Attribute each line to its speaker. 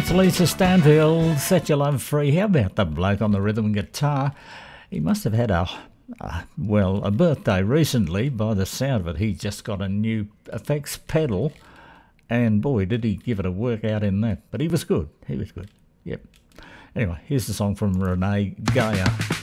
Speaker 1: Lisa Stanfield, Set Your Love Free. How about the bloke on the rhythm guitar? He must have had a birthday recently. By the sound of it, he just got a new effects pedal, and boy, did he give it a workout in that. But he was good. He was good. Yep. Anyway, here's the song from Renee Geyer.